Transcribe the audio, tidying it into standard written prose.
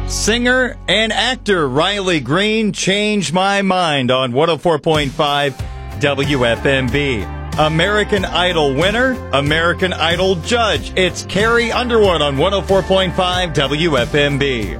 Singer and actor Riley Green changed my mind on 104.5 WFMB. American Idol winner, American Idol judge. It's Carrie Underwood on 104.5 WFMB.